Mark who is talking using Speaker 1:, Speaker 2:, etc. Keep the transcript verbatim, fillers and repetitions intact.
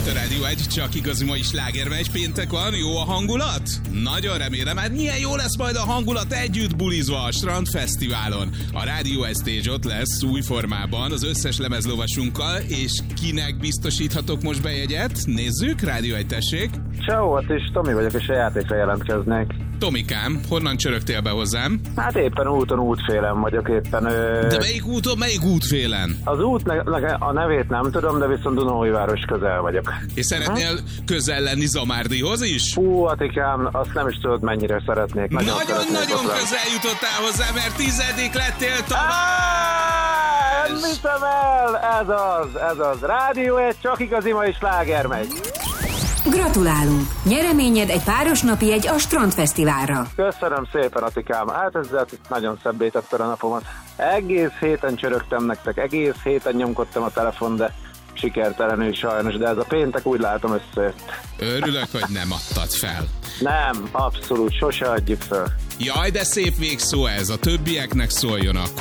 Speaker 1: itt a Rádió egy, csak igazi mai slágermegy. Péntek van, jó a hangulat? Nagyon remélem, hát milyen jó lesz majd a hangulat együtt bulizva a Strandfesztiválon. A Rádió egy Stage ott lesz új formában az összes lemezlovasunkkal, és kinek biztosíthatok most bejegyet? Nézzük, Rádió egy, tessék.
Speaker 2: Ciao, hát is Tomi vagyok, és a játékra jelentkeznék.
Speaker 1: Tomikám, honnan csörögtél be hozzám?
Speaker 2: Hát éppen úton, útfélen vagyok éppen. Ö...
Speaker 1: De melyik úton, melyik útfélen?
Speaker 2: Az út, ne, a nevét nem tudom, de viszont Dunaújváros közel vagyok.
Speaker 1: És szeretnél hm? közel lenni Zamárdihoz is?
Speaker 2: Hú, Atikám, azt nem is tudod, mennyire szeretnék.
Speaker 1: Nagyon-nagyon közel jutottál hozzá, mert tizedik lettél tovább!
Speaker 2: Nem hiszem el! Ez az, ez az. Rádió egy, csak igazi mai sláger megy.
Speaker 3: Gratulálunk! Nyereményed egy páros napi egy a Strandfesztiválra.
Speaker 2: Köszönöm szépen, Atikám. Hát ezzel nagyon szebbé tetted a napomat. Egész héten csörögtem nektek, egész héten nyomkodtam a telefon, de sikertelenül sajnos, de ez a péntek úgy látom összejött.
Speaker 1: Örülök, hogy nem adtad fel.
Speaker 2: Nem, abszolút, sose adjuk fel.
Speaker 1: Jaj, de szép végszó ez, a többieknek szóljon akkor.